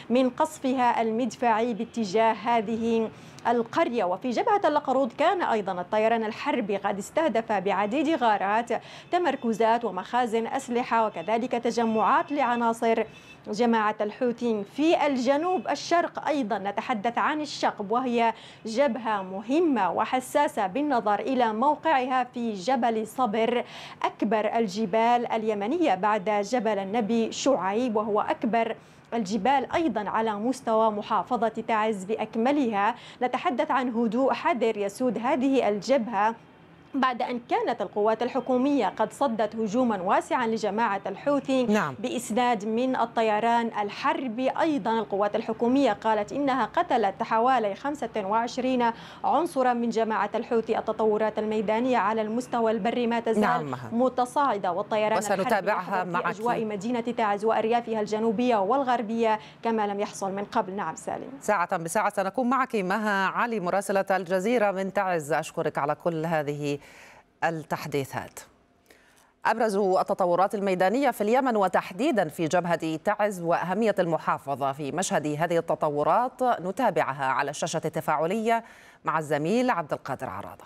من قصفها المدفعي باتجاه هذه القرية. وفي جبهة اللقرود كان أيضا الطيران الحربي قد استهدف بعديد غارات تمركزات ومخازن أسلحة وكذلك تجمعات لعناصر جماعة الحوثيين. في الجنوب الشرق أيضا نتحدث عن الشقب، وهي جبهة مهمة وحساسة بالنظر إلى موقعها في جبل صبر، أكبر الجبال اليمنية بعد جبل النبي شعيب، وهو أكبر الجبال أيضا على مستوى محافظة تعز بأكملها. نتحدث عن هدوء حذر يسود هذه الجبهة بعد أن كانت القوات الحكومية قد صدت هجوما واسعا لجماعة الحوثي بإسناد من الطيران الحربي. أيضا القوات الحكومية قالت إنها قتلت حوالي 25 عنصرا من جماعة الحوثي. التطورات الميدانية على المستوى البري ما تزال متصاعدة، والطيران الحربي في أجواء مدينة تعز وأريافها الجنوبية والغربية كما لم يحصل من قبل. نعم سالم. ساعة بساعة سنكون معك. مها علي مراسلة الجزيرة من تعز، أشكرك على كل هذه التحديثات. أبرز التطورات الميدانية في اليمن وتحديدا في جبهة تعز وأهمية المحافظة في مشهد هذه التطورات نتابعها على الشاشة التفاعلية مع الزميل عبد القادر عراضة.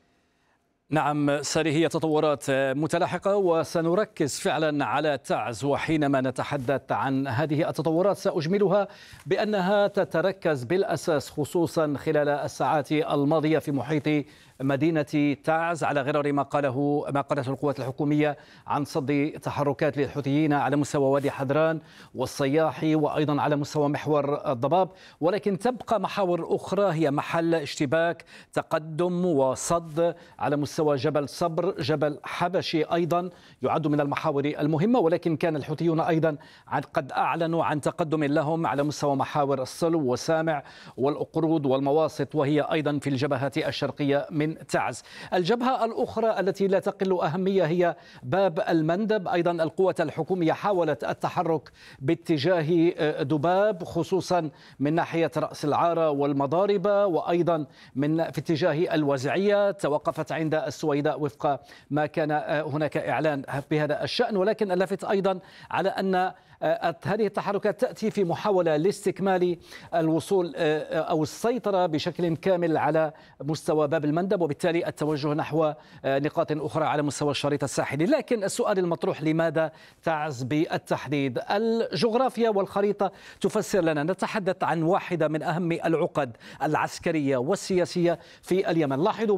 نعم ساري، هي تطورات متلاحقة وسنركز فعلا على تعز. وحينما نتحدث عن هذه التطورات سأجملها بأنها تتركز بالأساس خصوصا خلال الساعات الماضية في محيط مدينة تعز، على غرار ما قالته القوات الحكومية عن صد تحركات للحوثيين على مستوى وادي حذران والصياحي وأيضا على مستوى محور الضباب. ولكن تبقى محاور أخرى هي محل اشتباك تقدم وصد على مستوى جبل صبر، جبل حبشي أيضا يعد من المحاور المهمة. ولكن كان الحوثيون أيضا قد أعلنوا عن تقدم لهم على مستوى محاور الصلو وسامع والأقرود والمواسط، وهي أيضا في الجبهات الشرقية من تعز. الجبهة الأخرى التي لا تقل أهمية هي باب المندب. أيضا القوة الحكومية حاولت التحرك باتجاه دباب خصوصا من ناحية رأس العارة والمضاربة، وأيضا في اتجاه الوزعية. توقفت عند السويداء وفق ما كان هناك إعلان بهذا الشأن. ولكن اللافت أيضا على أن هذه التحركات تأتي في محاولة لاستكمال الوصول أو السيطرة بشكل كامل على مستوى باب المندب، وبالتالي التوجه نحو نقاط أخرى على مستوى الشريط الساحلي. لكن السؤال المطروح: لماذا تعز بالتحديد؟ الجغرافيا والخريطة تفسر لنا. نتحدث عن واحدة من أهم العقد العسكرية والسياسية في اليمن. لاحظوا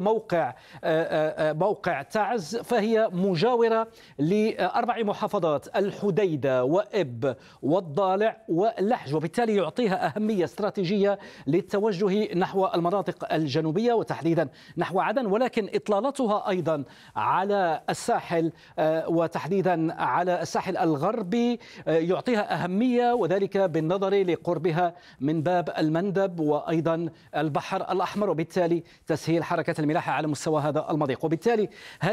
موقع تعز، فهي مجاورة لأربع محافظات: الحديدة وإب والضالع واللحج، وبالتالي يعطيها أهمية استراتيجية للتوجه نحو المناطق الجنوبية وتحديدا نحو عدن. ولكن إطلالتها أيضا على الساحل وتحديدا على الساحل الغربي يعطيها أهمية، وذلك بالنظر لقربها من باب المندب وأيضا البحر الأحمر، وبالتالي تسهيل حركة الملاحة على مستوى هذا المضيق. وبالتالي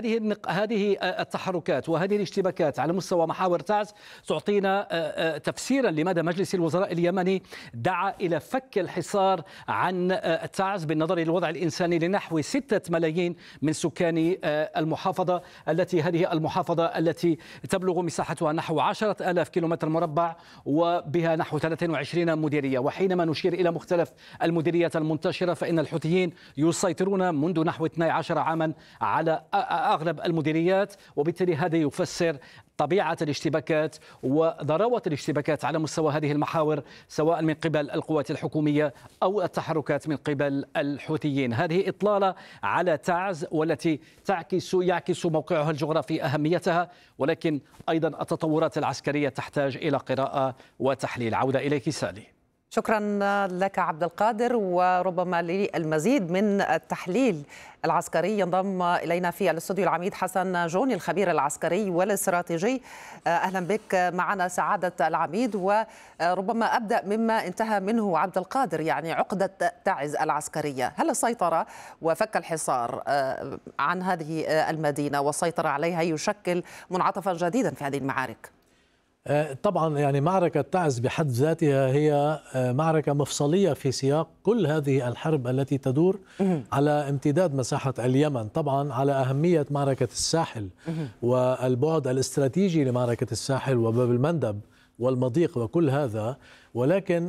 هذه التحركات وهذه الاشتباكات على مستوى محاور تعز تعطينا تفسيرا لماذا مجلس الوزراء اليمني دعا إلى فك الحصار عن تعز بالنظر للوضع الإنساني لنحو 6 ملايين من سكان المحافظة، هذه المحافظة التي تبلغ مساحتها نحو 10,000 كيلومتر مربع وبها نحو 23 مديرية. وحينما نشير إلى مختلف المديريات المنتشرة فإن الحوثيين يسيطرون منذ نحو 12 عاما على أغلب المديريات، وبالتالي هذا يفسر طبيعة الاشتباكات وضراوة الاشتباكات على مستوى هذه المحاور سواء من قبل القوات الحكومية أو التحركات من قبل الحوثيين. هذه إطلالة على تعز والتي يعكس موقعها الجغرافي أهميتها، ولكن أيضا التطورات العسكرية تحتاج إلى قراءة وتحليل. عودة إليك سالي. شكرا لك عبد القادر. وربما للمزيد من التحليل العسكري ينضم إلينا في الاستوديو العميد حسن جوني الخبير العسكري والاستراتيجي. أهلا بك معنا سعادة العميد. وربما أبدأ مما انتهى منه عبد القادر، يعني عقدة تعز العسكرية. هل السيطرة وفك الحصار عن هذه المدينة والسيطرة عليها يشكل منعطفا جديدا في هذه المعارك؟ طبعا يعني معركة تعز بحد ذاتها هي معركة مفصلية في سياق كل هذه الحرب التي تدور على امتداد مساحة اليمن، طبعا على أهمية معركة الساحل والبعد الاستراتيجي لمعركة الساحل وباب المندب والمضيق وكل هذا. ولكن